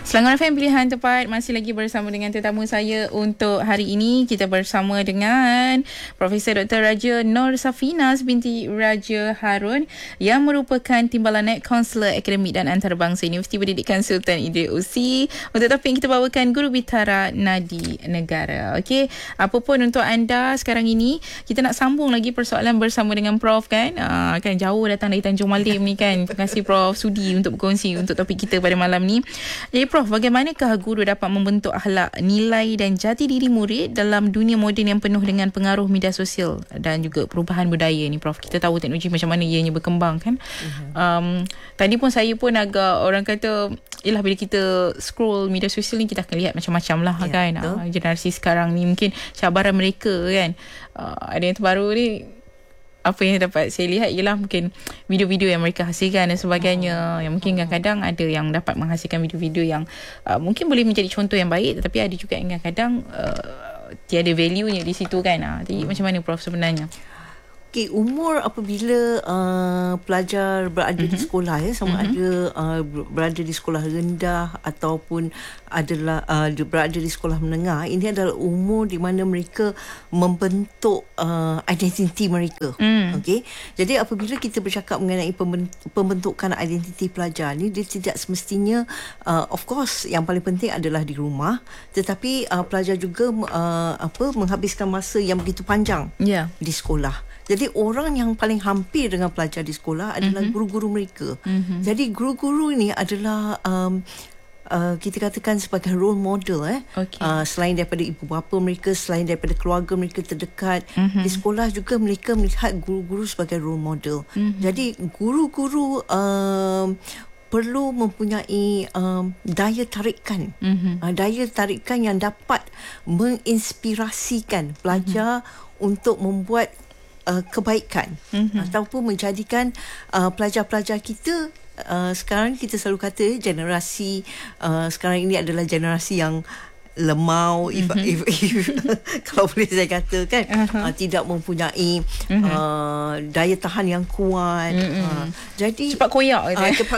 Selangor FM Pilihan Tepat masih lagi bersama dengan tetamu saya untuk hari ini. Kita bersama dengan Profesor Dr. Raja Nur Safinas binti Raja Harun yang merupakan Timbalan Net Kaunselor Akademik dan Antarabangsa Universiti Pendidikan Sultan Idris Usi. Untuk topik yang kita bawakan, Guru Bitara Nadi Negara. Okey, apapun untuk anda sekarang ini, kita nak sambung lagi persoalan bersama dengan Prof kan. Kan jauh datang dari Tanjung Malim ni kan. Terima kasih Prof sudi untuk berkongsi untuk topik kita pada malam ni. Jadi Prof, bagaimanakah guru dapat membentuk akhlak, nilai dan jati diri murid dalam dunia moden yang penuh dengan pengaruh media sosial dan juga perubahan budaya ni Prof? Kita tahu teknologi macam mana ianya berkembang kan. Tadi pun saya pun agak, orang kata, yelah bila kita scroll media sosial ni kita akan lihat macam-macam lah kan. Generasi sekarang ni mungkin cabaran mereka kan. Ada yang terbaru ni, apa yang dapat saya lihat ialah mungkin video-video yang mereka hasilkan dan sebagainya, yang mungkin kadang-kadang ada yang dapat menghasilkan video-video yang mungkin boleh menjadi contoh yang baik, tetapi ada juga yang kadang-kadang tiada value-nya di situ kan. Jadi macam mana Prof sebenarnya? Okay, umur apabila pelajar berada di sekolah sama ada berada di sekolah rendah ataupun adalah berada di sekolah menengah, ini adalah umur di mana mereka membentuk identiti mereka. Okay, jadi apabila kita bercakap mengenai pembentukan identiti pelajar ni, dia tidak semestinya of course yang paling penting adalah di rumah, tetapi pelajar juga menghabiskan masa yang begitu panjang di sekolah. Jadi orang yang paling hampir dengan pelajar di sekolah adalah guru-guru mereka. Jadi guru-guru ini adalah kita katakan sebagai role model. Selain daripada ibu bapa mereka, selain daripada keluarga mereka terdekat, di sekolah juga mereka melihat guru-guru sebagai role model. Jadi guru-guru perlu mempunyai daya tarikan. Daya tarikan yang dapat menginspirasikan pelajar untuk membuat kebaikan ataupun menjadikan pelajar-pelajar kita, sekarang kita selalu kata generasi sekarang ini adalah generasi yang lemau, if kalau boleh saya katakan, tidak mempunyai daya tahan yang kuat, jadi cepat koyak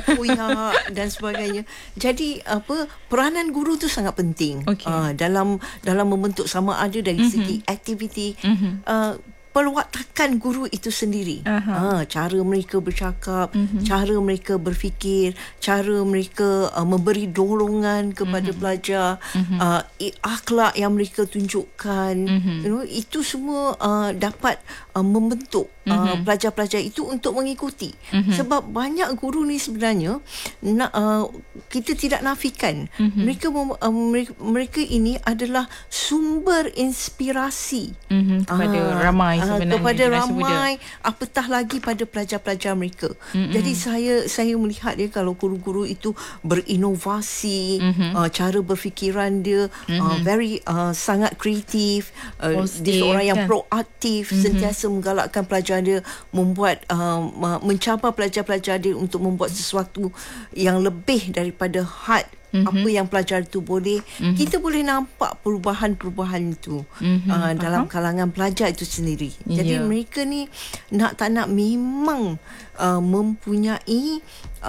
dan sebagainya. Jadi peranan guru tu sangat penting dalam membentuk, sama ada dari segi aktiviti, perwatakan guru itu sendiri. Cara mereka bercakap, cara mereka berfikir, cara mereka memberi dorongan kepada pelajar, akhlak yang mereka tunjukkan, itu semua dapat membentuk pelajar-pelajar itu untuk mengikuti. Sebab banyak guru ni sebenarnya kita tidak nafikan, mereka ini adalah sumber inspirasi kepada ramai sebenarnya, kepada ramai, apatah lagi pada pelajar-pelajar mereka. Jadi saya melihat dia, kalau guru-guru itu berinovasi, cara berfikiran dia very sangat kreatif, dia seorang yang proaktif, sentiasa menggalakkan pelajar dia membuat mencabar pelajar-pelajar dia untuk membuat sesuatu yang lebih daripada had apa yang pelajar itu boleh. Kita boleh nampak perubahan-perubahan itu dalam kalangan pelajar itu sendiri. Jadi mereka ni nak tak nak memang mempunyai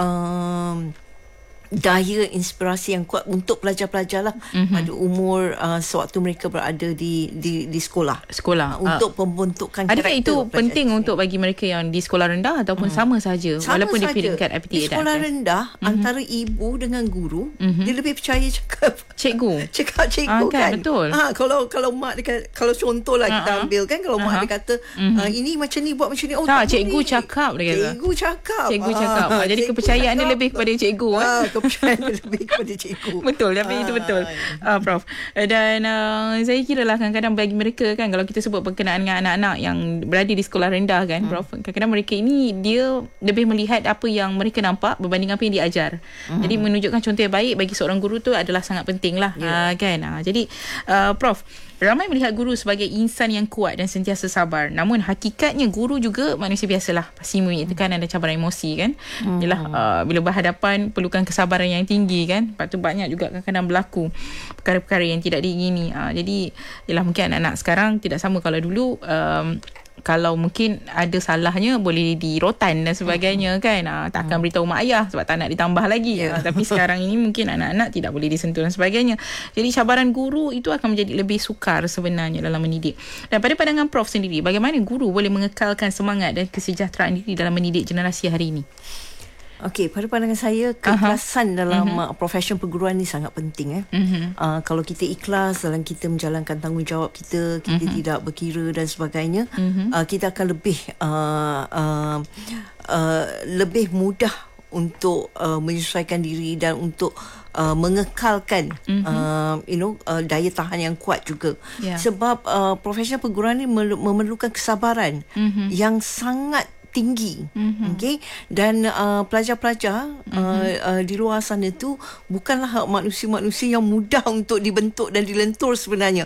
daya inspirasi yang kuat untuk pelajar-pelajar lah pada umur sewaktu mereka berada di sekolah untuk pembentukan karakter. Adakah itu penting untuk bagi mereka yang di sekolah rendah ataupun sama saja walaupun dia peringkat IPTA? Di sekolah rendah, antara ibu dengan guru, dia lebih percaya cakap cikgu kan. Betul. Kalau mak dia, kalau contohlah kita ambil kan, kalau mak dia kata ini macam ni, buat macam ni, cikgu cakap, dia kata cikgu cakap. Jadi kepercayaan dia lebih kepada cikgu. Kepercayaan lebih kepada cikgu. Betul, tapi itu betul, Prof. Dan saya kira lah kadang-kadang bagi mereka kan, kalau kita sebut berkenaan dengan anak-anak yang berada di sekolah rendah kan, Prof, kadang-kadang mereka ini dia lebih melihat apa yang mereka nampak berbanding apa yang diajar. Jadi menunjukkan contoh yang baik bagi seorang guru tu adalah sangat penting lah. Kan. Jadi Prof, ramai melihat guru sebagai insan yang kuat dan sentiasa sabar. Namun hakikatnya guru juga manusia biasalah, pasti mempunyai tekanan dan cabaran emosi kan. Yalah, bila berhadapan perlukan kesabaran yang tinggi kan. Lepas tu banyak juga kadang-kadang berlaku perkara-perkara yang tidak diingini. Jadi yalah, mungkin anak-anak sekarang tidak sama kalau dulu. kalau mungkin ada salahnya boleh dirotan dan sebagainya kan. Takkan beritahu mak ayah sebab tak nak ditambah lagi. Tapi sekarang ini mungkin anak-anak tidak boleh disentuh dan sebagainya. Jadi cabaran guru itu akan menjadi lebih sukar sebenarnya dalam mendidik. Dan pada pandangan Prof sendiri, bagaimana guru boleh mengekalkan semangat dan kesejahteraan diri dalam mendidik generasi hari ini? Okey, pada pandangan saya keikhlasan dalam profession perguruan ni sangat penting. Kalau kita ikhlas dalam kita menjalankan tanggungjawab kita, kita tidak berkira dan sebagainya, kita akan lebih mudah untuk menyesuaikan diri dan untuk mengekalkan daya tahan yang kuat juga. Sebab profession perguruan ni memerlukan kesabaran yang sangat tinggi. Okay? Dan pelajar-pelajar di luar sana tu bukanlah manusia-manusia yang mudah untuk dibentuk dan dilentur sebenarnya.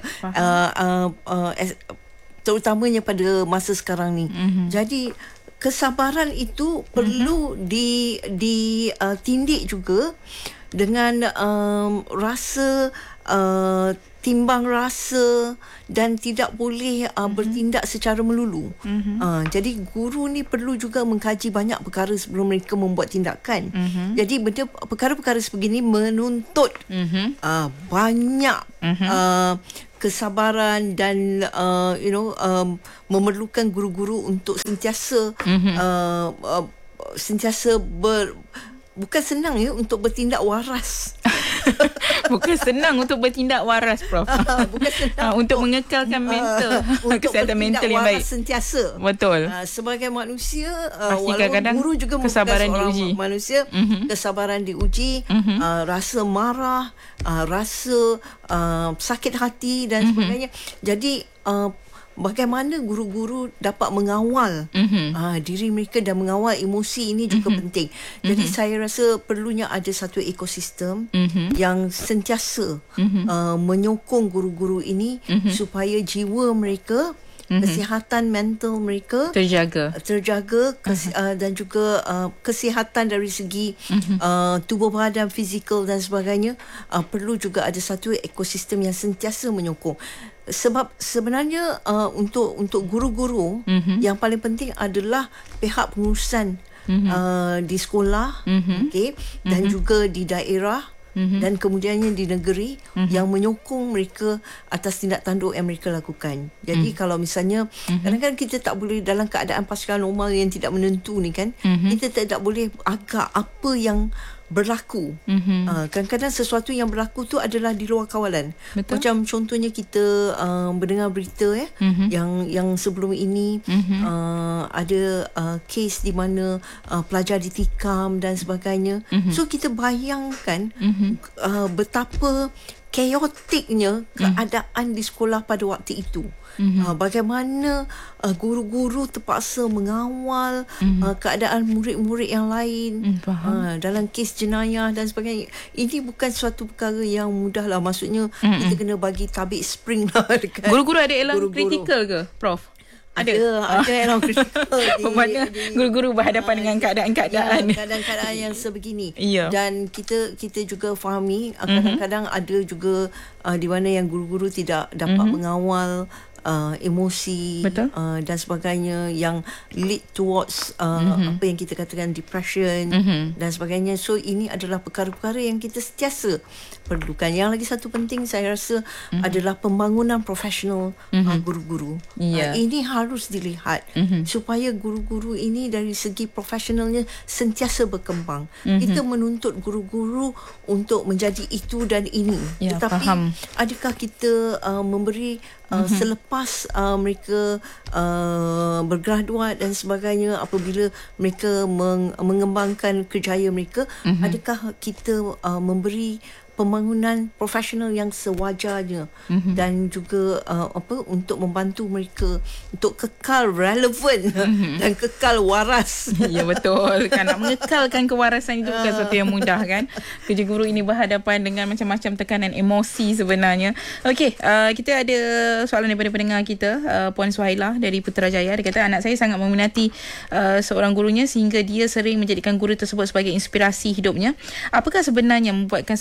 Terutamanya pada masa sekarang ni. Jadi kesabaran itu perlu ditindik juga dengan rasa timbang rasa dan tidak boleh bertindak secara melulu. Jadi guru ni perlu juga mengkaji banyak perkara sebelum mereka membuat tindakan. Jadi perkara-perkara sebegini menuntut banyak kesabaran dan memerlukan guru-guru untuk sentiasa bukan senang untuk bertindak waras. Bukan senang untuk bertindak waras, Prof. Bukan senang untuk mengekalkan mental, kesihatan mental yang baik sentiasa. Betul. Sebagai manusia, walaupun guru juga kesabaran merupakan diuji. Manusia, kesabaran diuji, rasa marah, rasa sakit hati dan sebagainya. Jadi bagaimana guru-guru dapat mengawal diri mereka dan mengawal emosi ini juga penting. Jadi saya rasa perlunya ada satu ekosistem yang sentiasa menyokong guru-guru ini supaya jiwa mereka, kesihatan mental mereka terjaga dan juga kesihatan dari segi tubuh badan, fizikal dan sebagainya. Perlu juga ada satu ekosistem yang sentiasa menyokong. Sebab sebenarnya untuk guru-guru yang paling penting adalah pihak pengurusan di sekolah, dan juga di daerah dan kemudiannya di negeri yang menyokong mereka atas tindak tanduk yang mereka lakukan. Jadi kalau misalnya kadang-kadang kita tak boleh dalam keadaan pasukan normal yang tidak menentu ni kan, kita tidak boleh agak apa yang berlaku. Kadang-kadang sesuatu yang berlaku tu adalah di luar kawalan. Betul. Macam contohnya kita mendengar berita yang sebelum ini ada kes di mana pelajar ditikam dan sebagainya. So kita bayangkan betapa chaoticnya keadaan di sekolah pada waktu itu. Bagaimana guru-guru terpaksa mengawal keadaan murid-murid yang lain dalam kes jenayah dan sebagainya. Ini bukan suatu perkara yang mudah lah. Maksudnya kita kena bagi tabik spring lah dekat guru-guru ada elang kritikal ke, Prof? Ada elang kritikal. Bermakna guru-guru berhadapan dengan keadaan-keadaan yang sebegini. Dan kita juga fahami kadang-kadang ada juga di mana yang guru-guru tidak dapat mengawal emosi dan sebagainya yang lead towards apa yang kita katakan depression dan sebagainya. So ini adalah perkara-perkara yang kita sentiasa perlukan. Yang lagi satu penting saya rasa adalah pembangunan profesional guru-guru. Ini harus dilihat supaya guru-guru ini dari segi profesionalnya sentiasa berkembang. Kita menuntut guru-guru untuk menjadi itu dan ini. Tetapi adakah kita memberi selepas mereka bergraduat dan sebagainya, apabila mereka mengembangkan kerjaya mereka, adakah kita memberi pembangunan profesional yang sewajarnya dan juga untuk membantu mereka untuk kekal relevan dan kekal waras. Ya, betul kan, nak mengekalkan kewarasan itu bukan sesuatu yang mudah kan. Kerja guru ini berhadapan dengan macam-macam tekanan emosi sebenarnya. Okey, kita ada soalan daripada pendengar kita, Puan Suhaila dari Putrajaya. Dia kata anak saya sangat meminati seorang gurunya sehingga dia sering menjadikan guru tersebut sebagai inspirasi hidupnya. Apakah sebenarnya membuatkan seorang guru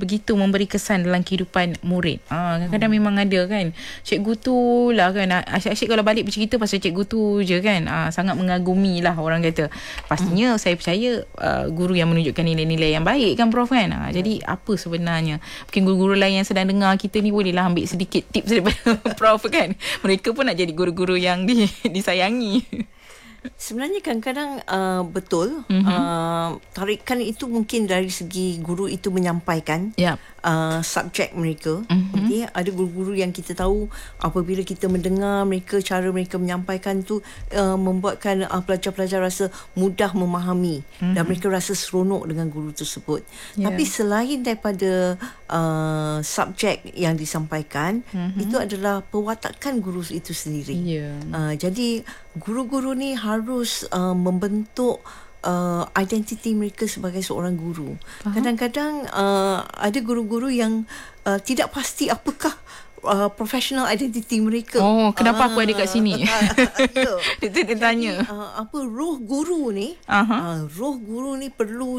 begitu memberi kesan dalam kehidupan murid. Kadang-kadang memang ada kan, cikgu tu lah kan, asyik-asyik kalau balik bercerita pasal cikgu tu je kan, sangat mengagumi lah orang kata. Pastinya saya percaya guru yang menunjukkan nilai-nilai yang baik kan Prof kan. Jadi apa sebenarnya, mungkin guru-guru lain yang sedang dengar kita ni bolehlah ambil sedikit tips daripada Prof kan. Mereka pun nak jadi guru-guru yang disayangi. Sebenarnya kadang-kadang betul, tarikan itu mungkin dari segi guru itu menyampaikan subjek mereka. Okay? Ada guru-guru yang kita tahu apabila kita mendengar mereka, cara mereka menyampaikan tu membuatkan pelajar-pelajar rasa mudah memahami dan mereka rasa seronok dengan guru tersebut. Tapi selain daripada subjek yang disampaikan, itu adalah pewatakan guru itu sendiri. Jadi guru-guru ni harus membentuk identiti mereka sebagai seorang guru. Kadang-kadang ada guru-guru yang tidak pasti apakah professional identity mereka. Kenapa aku ada kat sini? Dia tanya. Apa roh guru ni? Roh guru ni perlu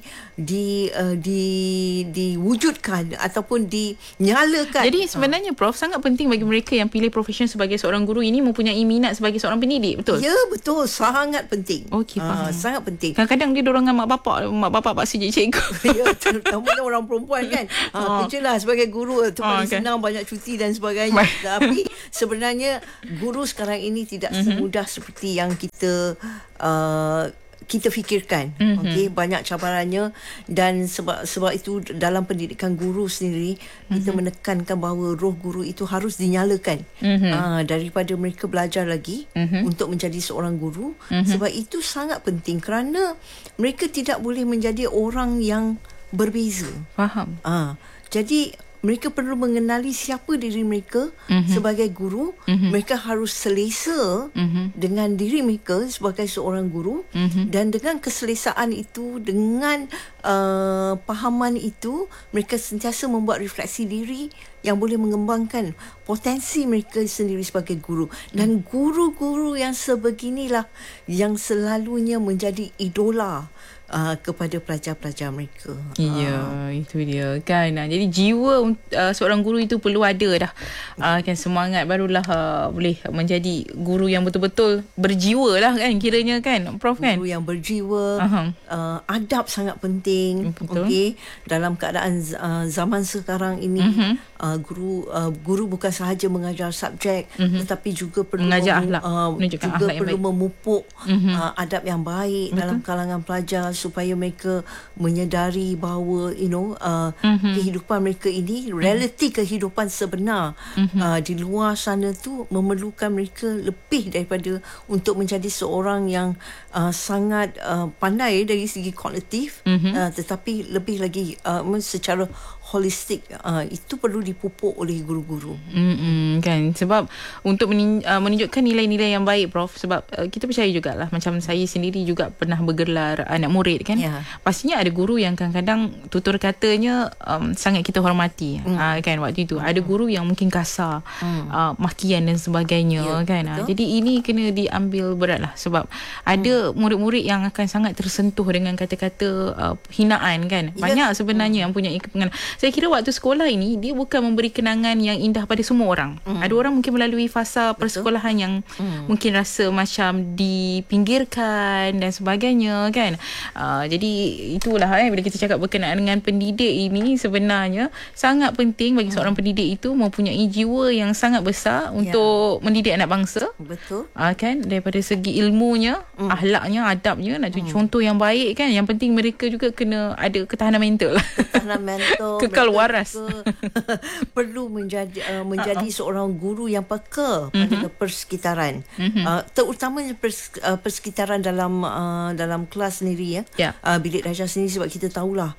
diwujudkan ataupun dinyalakan. Jadi sebenarnya Prof, sangat penting bagi mereka yang pilih profession sebagai seorang guru ini mempunyai minat sebagai seorang pendidik, betul? Ya, betul, sangat penting. Okey, faham. Sangat penting. Kadang-kadang dia dorang dengan mak bapak paksa jadi cikgu. Ya, terutamanya orang perempuan kan. Kerjalah sebagai guru tu paling senang, banyak cuti dan sebagainya. Tapi sebenarnya guru sekarang ini tidak semudah seperti yang kita fikirkan. Okey, banyak cabarannya, dan sebab itu dalam pendidikan guru sendiri kita menekankan bahawa roh guru itu harus dinyalakan daripada mereka belajar lagi untuk menjadi seorang guru. Sebab itu sangat penting kerana mereka tidak boleh menjadi orang yang berbeza. Faham. Jadi mereka perlu mengenali siapa diri mereka sebagai guru. Mereka harus selesa dengan diri mereka sebagai seorang guru, dan dengan keselesaan itu, dengan pahaman itu, mereka sentiasa membuat refleksi diri yang boleh mengembangkan potensi mereka sendiri sebagai guru. Dan guru-guru yang sebeginilah yang selalunya menjadi idola kepada pelajar-pelajar mereka. Ya, itu dia kan. Jadi jiwa seorang guru itu perlu ada dah. Kan semangat barulah boleh menjadi guru yang betul-betul berjiwa lah kan kiranya kan Prof kan. Guru yang berjiwa, adab sangat penting. Okey, dalam keadaan zaman sekarang ini, guru bukan sahaja mengajar subjek, tetapi juga perlu mengajar akhlak, menunjukkan akhlak yang perlu baik, memupuk adab yang baik dalam kalangan pelajar, supaya mereka menyedari bahawa kehidupan mereka ini, realiti kehidupan sebenar di luar sana tu memerlukan mereka lebih daripada untuk menjadi seorang yang sangat pandai dari segi kognitif, tetapi lebih lagi secara holistik. Itu perlu dipupuk oleh guru-guru. Kan, sebab untuk menunjukkan nilai-nilai yang baik Prof, sebab kita percaya jugalah, macam saya sendiri juga pernah bergelar anak murid kan. Pastinya ada guru yang kadang-kadang tutur katanya sangat kita hormati kan waktu itu. Ada guru yang mungkin kasar, makian dan sebagainya kan. Jadi ini kena diambil berat lah, sebab ada murid-murid yang akan sangat tersentuh dengan kata-kata hinaan kan. Banyak sebenarnya yang punya kenangan. Saya kira waktu sekolah ini dia bukan memberi kenangan yang indah pada semua orang. Ada orang mungkin melalui fasa persekolahan yang mungkin rasa macam dipinggirkan dan sebagainya kan. Jadi itulah bila kita cakap berkenaan dengan pendidik ini, sebenarnya sangat penting bagi seorang pendidik itu mempunyai jiwa yang sangat besar untuk mendidik anak bangsa. Betul. Kan, daripada segi ilmunya, akhlaknya, adabnya, nak contoh yang baik kan. Yang penting mereka juga kena ada ketahanan mental. Ketahanan mental. Kekal waras. Perlu menjadi seorang guru yang peka pada persekitaran. Terutamanya persekitaran dalam kelas sendiri ya. Bilik darjah sendiri, sebab kita tahulah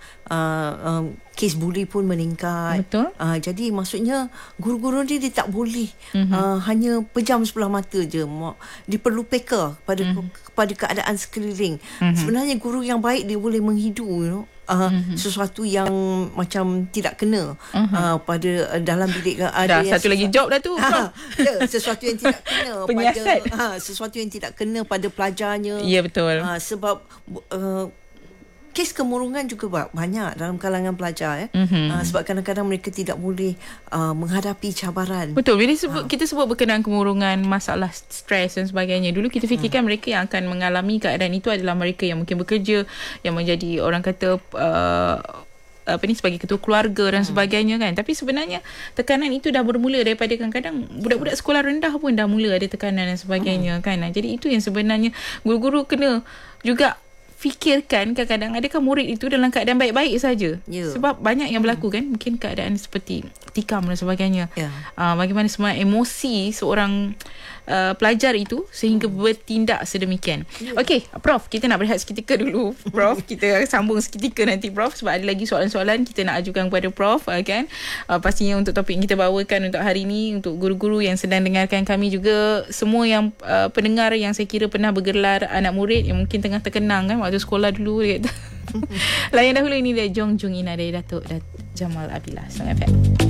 kes buli pun meningkat. Betul. Jadi maksudnya guru-guru ni dia tak boleh hanya pejam sebelah mata je. Dia perlu peka kepada keadaan sekeliling. Sebenarnya guru yang baik dia boleh menghidu sesuatu yang macam tidak kena pada dalam bilik. Dah satu lagi job dah tu. Sesuatu yang tidak kena pada sesuatu yang tidak kena pada pelajarnya. Ya, betul. Sebab kes kemurungan juga banyak dalam kalangan pelajar sebab kadang-kadang mereka tidak boleh menghadapi cabaran. Betul. Bila kita sebut berkenaan kemurungan, masalah stres dan sebagainya, dulu kita fikirkan mereka yang akan mengalami keadaan itu adalah mereka yang mungkin bekerja, yang menjadi orang kata sebagai ketua keluarga dan sebagainya kan. Tapi sebenarnya tekanan itu dah bermula daripada kadang-kadang budak-budak sekolah rendah pun dah mula ada tekanan dan sebagainya kan. Jadi itu yang sebenarnya guru-guru kena juga fikirkan, kadang-kadang adakah murid itu dalam keadaan baik-baik saja. Sebab banyak yang berlaku kan, mungkin keadaan seperti tikam dan sebagainya. Bagaimana semua emosi seorang pelajar itu sehingga bertindak sedemikian. Okey, Prof, kita nak berehat seketika dulu. Prof, kita sambung seketika nanti Prof, sebab ada lagi soalan-soalan kita nak ajukan kepada Prof kan. Pastinya untuk topik yang kita bawakan untuk hari ini, untuk guru-guru yang sedang dengarkan kami juga, semua yang pendengar yang saya kira pernah bergelar anak murid yang mungkin tengah terkenang kan waktu sekolah dulu dia kata. Layan dahulu, ini dia Jong Jung Ina dari Datuk Jamal Abdillah. Selamat FM.